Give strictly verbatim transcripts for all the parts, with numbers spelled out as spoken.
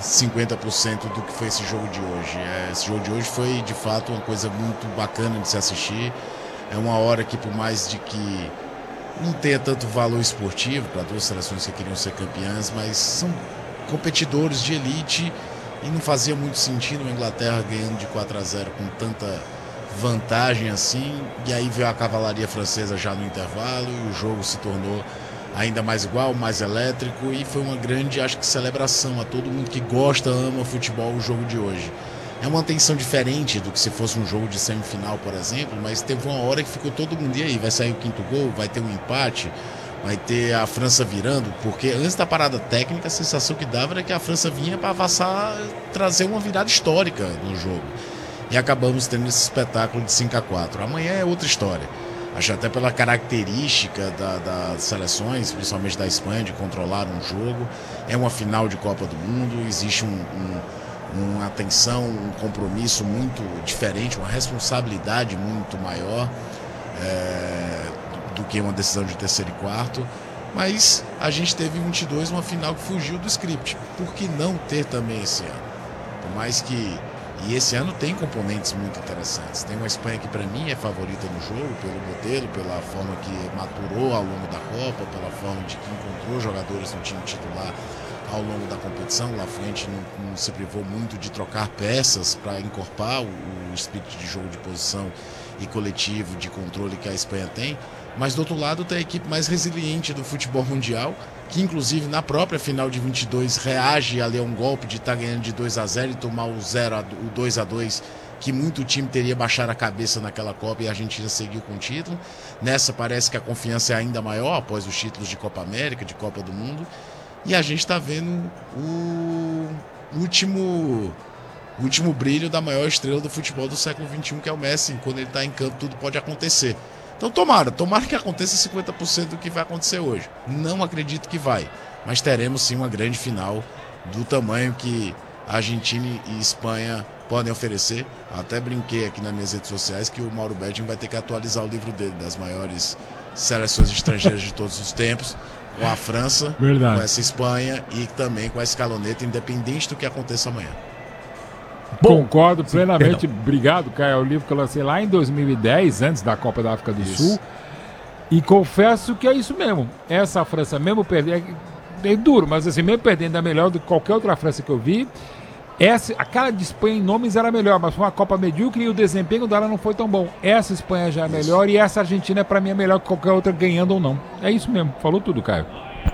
cinquenta por cento do que foi esse jogo de hoje. É, esse jogo de hoje foi, de fato, uma coisa muito bacana de se assistir. É uma hora que, por mais de que não tenha tanto valor esportivo para duas seleções que queriam ser campeãs, mas são competidores de elite e não fazia muito sentido a Inglaterra ganhando de quatro a zero com tanta vantagem assim, e aí veio a cavalaria francesa já no intervalo e o jogo se tornou ainda mais igual, mais elétrico, e foi uma grande, acho que, celebração a todo mundo que gosta, ama futebol, o jogo de hoje. É uma tensão diferente do que se fosse um jogo de semifinal, por exemplo, mas teve uma hora que ficou todo mundo, e aí, vai sair o quinto gol, vai ter um empate, vai ter a França virando, porque antes da parada técnica a sensação que dava era que a França vinha para avassar, trazer uma virada histórica no jogo. E acabamos tendo esse espetáculo de cinco a quatro. Amanhã é outra história. Acho até pela característica da, das seleções, principalmente da Espanha, de controlar um jogo. É uma final de Copa do Mundo, existe um, um, uma atenção, um compromisso muito diferente, uma responsabilidade muito maior é, do, do que uma decisão de terceiro e quarto. Mas a gente teve em vinte e dois uma final que fugiu do script. Por que não ter também esse ano? Por mais que... E esse ano tem componentes muito interessantes. Tem uma Espanha que, para mim, é favorita no jogo, pelo modelo, pela forma que maturou ao longo da Copa, pela forma de que encontrou jogadores no time titular ao longo da competição. Lá frente não, não se privou muito de trocar peças para encorpar o, o espírito de jogo de posição e coletivo, de controle que a Espanha tem. Mas, do outro lado, tem a equipe mais resiliente do futebol mundial, que, inclusive, na própria final de vinte e dois, reage ali a um golpe de estar ganhando de dois a zero e tomar o, zero a, o dois a dois, que muito time teria baixado a cabeça naquela Copa, e a Argentina seguiu com o título. Nessa, parece que a confiança é ainda maior, após os títulos de Copa América, de Copa do Mundo. E a gente está vendo o último... o último brilho da maior estrela do futebol do século vinte e um, que é o Messi. Quando ele está em campo, tudo pode acontecer. Então tomara, tomara que aconteça cinquenta por cento do que vai acontecer hoje. Não acredito que vai, mas teremos sim uma grande final do tamanho que a Argentina e Espanha podem oferecer. Até brinquei aqui nas minhas redes sociais que o Mauro Betting vai ter que atualizar o livro dele das maiores seleções estrangeiras de todos os tempos, com a França, Verdade. Com essa Espanha e também com a escaloneta, independente do que aconteça amanhã. Bom, concordo plenamente. Perdão. Obrigado, Caio. É o livro que eu lancei lá em dois mil e dez, antes da Copa da África do isso. Sul. E confesso que é isso mesmo. Essa França, mesmo perdendo, é, é duro, mas assim, mesmo perdendo é melhor do que qualquer outra França que eu vi. Essa, aquela de Espanha em nomes era melhor, mas foi uma Copa medíocre e o desempenho dela não foi tão bom. Essa Espanha já é melhor isso. E essa Argentina, para mim, é melhor que qualquer outra, ganhando ou não. É isso mesmo. Falou tudo, Caio.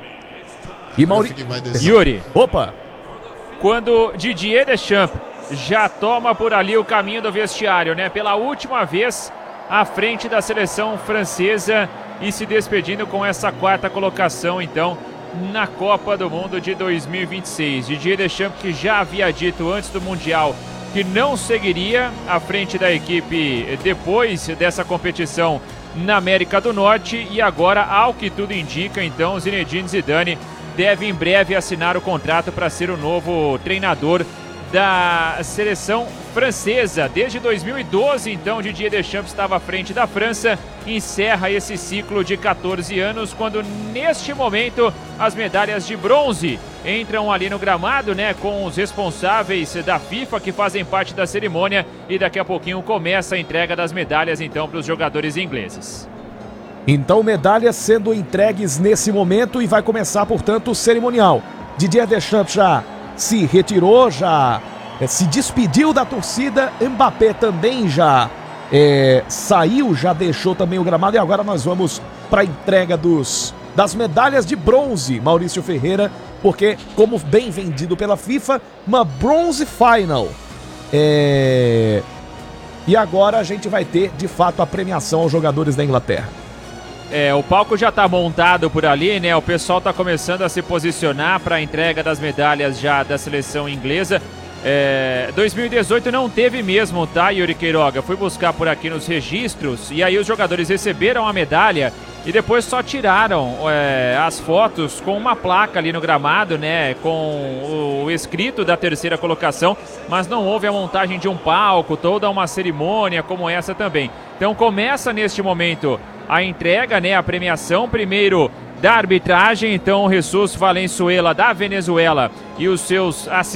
E Mauri... Yuri. Opa! Quando Didier Deschamps já toma por ali o caminho do vestiário, né? Pela última vez à frente da seleção francesa e se despedindo com essa quarta colocação, então, na Copa do Mundo de dois mil e vinte e seis. Didier Deschamps, que já havia dito antes do Mundial que não seguiria à frente da equipe depois dessa competição na América do Norte, e agora, ao que tudo indica, então, Zinedine Zidane deve em breve assinar o contrato para ser o novo treinador da seleção francesa. Desde dois mil e doze, então, Didier Deschamps estava à frente da França, encerra esse ciclo de quatorze anos, quando neste momento as medalhas de bronze entram ali no gramado, né, com os responsáveis da FIFA que fazem parte da cerimônia, e daqui a pouquinho começa a entrega das medalhas, então, para os jogadores ingleses. Então, medalhas sendo entregues nesse momento, e vai começar, portanto, o cerimonial. Didier Deschamps já se retirou, já é, se despediu da torcida. Mbappé também já é, saiu, já deixou também o gramado, e agora nós vamos para a entrega dos, das medalhas de bronze, Maurício Ferreira, porque, como bem vendido pela FIFA, uma bronze final. É... E agora a gente vai ter, de fato, a premiação aos jogadores da Inglaterra. É, o palco já está montado por ali, né? O pessoal está começando a se posicionar para a entrega das medalhas já da seleção inglesa. É, dois mil e dezoito não teve mesmo, tá, Yuri Queiroga? Fui buscar por aqui nos registros, e aí os jogadores receberam a medalha e depois só tiraram é, as fotos com uma placa ali no gramado, né? Com o escrito da terceira colocação, mas não houve a montagem de um palco, toda uma cerimônia como essa também. Então começa neste momento a entrega, né, a premiação, primeiro da arbitragem, então Jesus Valenzuela da Venezuela e os seus assistentes